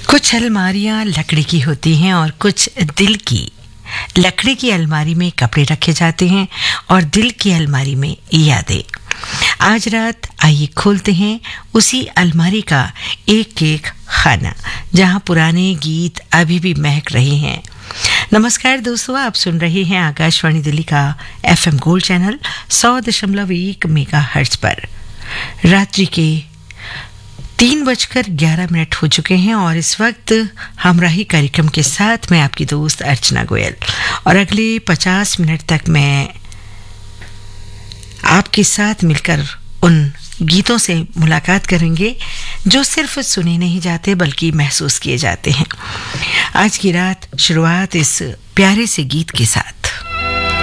कुछ अलमारियां लकड़ी की होती हैं और कुछ दिल की। लकड़ी की अलमारी में कपड़े रखे जाते हैं और दिल की अलमारी में यादें। आज रात आइए खोलते हैं उसी अलमारी का एक एक खाना जहां पुराने गीत अभी भी महक रहे हैं। नमस्कार दोस्तों, आप सुन रहे हैं आकाशवाणी दिल्ली का FM गोल्ड चैनल 100.1 मेगाहर्ट्ज पर। रात्रि के 3:11 हो चुके हैं और इस वक्त हमराही कार्यक्रम के साथ मैं आपकी दोस्त अर्चना गोयल, और अगले 50 मिनट तक मैं आपके साथ मिलकर उन गीतों से मुलाकात करेंगे जो सिर्फ सुने नहीं जाते बल्कि महसूस किए जाते हैं। आज की रात शुरुआत इस प्यारे से गीत के साथ।